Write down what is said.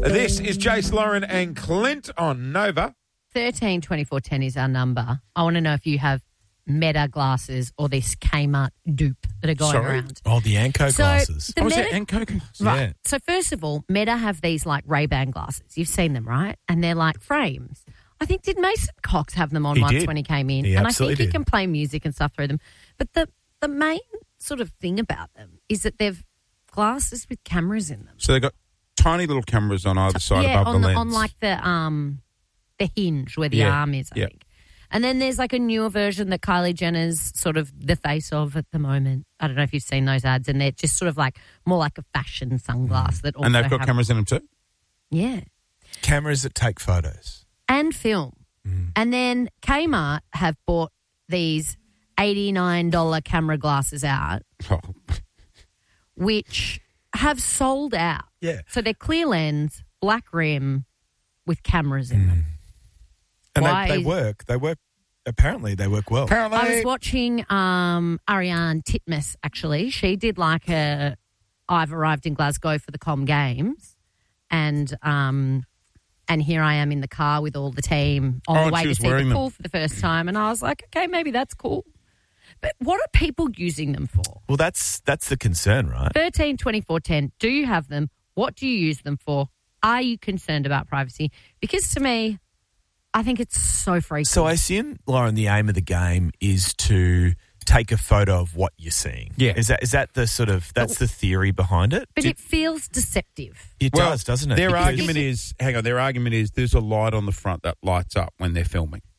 This is Jace, Lauren and Clint on Nova. 13 24 10 is our number. I want to know if you have Meta glasses or this Kmart dupe that are going around. Oh, the Anko glasses. Was it Anko glasses? Right. Yeah. So first of all, Meta have these like Ray-Ban glasses. You've seen them, right? And they're like frames. I think, did Mason Cox have them on He once did. when he came in? He and I absolutely think he did. can play music and stuff through them. But the main sort of thing about them is that they've glasses with cameras in them. So they've got tiny little cameras on either side above on the lens. on like the hinge where the arm is, I think. And then there's like a newer version that Kylie Jenner's sort of the face of at the moment. I don't know if you've seen those ads, and they're just sort of like more like a fashion sunglass that also And they've got have- cameras in them too? Yeah. Cameras that take photos. And film. And then Kmart have bought these $89 camera glasses out, Oh. which have sold out. Yeah. So they're clear lens, black rim with cameras in them. And Why they is- work. They work. Apparently, they work well. Apparently. I was watching Ariane Titmus, actually. She did like I've arrived in Glasgow for the Com Games, and here I am in the car with all the team on the way she to was see wearing the them. pool for the first time, and I was like, okay, maybe that's cool. But what are people using them for? Well, that's the concern, right? 13 24 10. Do you have them? What do you use them for? Are you concerned about privacy? Because to me, I think it's so freaky. So I assume, Lauren, the aim of the game is to take a photo of what you're seeing. Yeah. Is that the sort of that's the theory behind it? But it feels deceptive. It Well, does, doesn't it? Their Because- argument is there's a light on the front that lights up when they're filming.